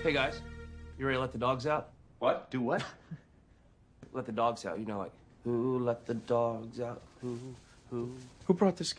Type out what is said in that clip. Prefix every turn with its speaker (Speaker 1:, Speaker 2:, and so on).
Speaker 1: Hey guys, you ready to let the dogs out?
Speaker 2: What? Do what?
Speaker 1: Let the dogs out. You know, like, who let the dogs out? Who?
Speaker 3: Who brought this guy?